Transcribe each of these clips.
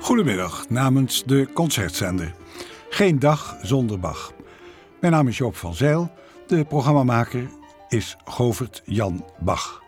Goedemiddag namens de Concertzender. Geen dag zonder Bach. Mijn naam is Joop van Zijl. De programmamaker is Govert Jan Bach.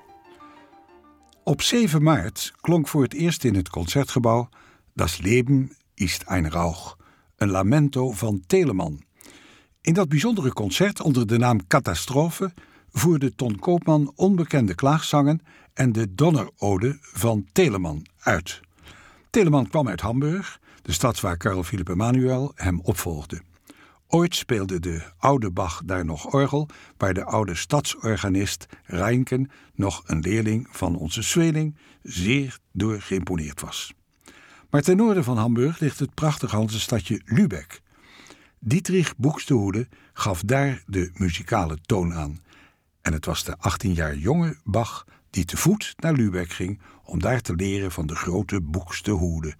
Op 7 maart klonk voor het eerst in het Concertgebouw Das Leben ist ein Rauch, een lamento van Telemann. In dat bijzondere concert onder de naam Catastrofe voerde Ton Koopman onbekende klaagzangen en de Donnerode van Telemann uit. Telemann kwam uit Hamburg, de stad waar Carl Philipp Emanuel hem opvolgde. Ooit speelde de oude Bach daar nog orgel, waar de oude stadsorganist Reinken, nog een leerling van onze Sweeling, zeer door geïmponeerd was. Maar ten noorden van Hamburg ligt het prachtige Hansestadje Lübeck. Dietrich Buxtehude gaf daar de muzikale toon aan. En het was de 18 jaar jonge Bach die te voet naar Lübeck ging om daar te leren van de grote Buxtehude.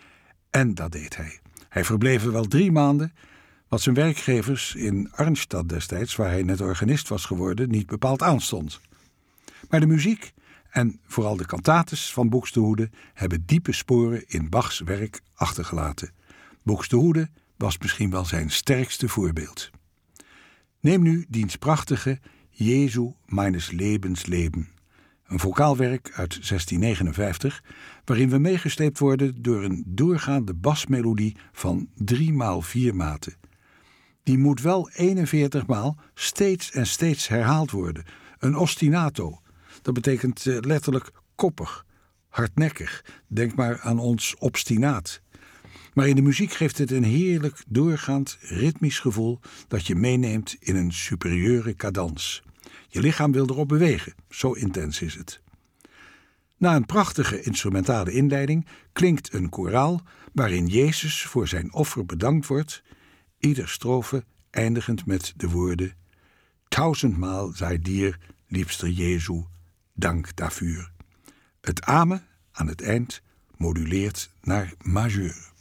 En dat deed hij. Hij verbleef er wel 3 maanden, wat zijn werkgevers in Arnstadt destijds, waar hij net organist was geworden, niet bepaald aanstond. Maar de muziek en vooral de cantates van Buxtehude hebben diepe sporen in Bachs werk achtergelaten. Buxtehude was misschien wel zijn sterkste voorbeeld. Neem nu diens prachtige Jesu meines Lebens Leben, een vocaalwerk uit 1659, waarin we meegesleept worden door een doorgaande basmelodie van 3x4 maten. Die moet wel 41 maal steeds en steeds herhaald worden. Een ostinato, dat betekent letterlijk koppig, hardnekkig. Denk maar aan ons obstinaat. Maar in de muziek geeft het een heerlijk doorgaand ritmisch gevoel dat je meeneemt in een superieure cadans. Je lichaam wil erop bewegen, zo intens is het. Na een prachtige instrumentale inleiding klinkt een koraal waarin Jezus voor zijn offer bedankt wordt, ieder strofe eindigend met de woorden: 1000-maal sei dir, liebster Jesu, dank daarvoor. Het amen aan het eind moduleert naar majeur.